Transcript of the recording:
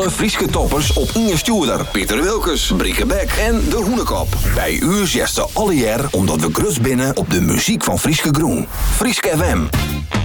alle Frieske toppers op Inge Stuurder, Pieter Wilkes, Brieke Beck en De Hoenekop. Bij u zegt ze alle jaar omdat we grus binnen op de muziek van Frieske Groen. Frieske FM.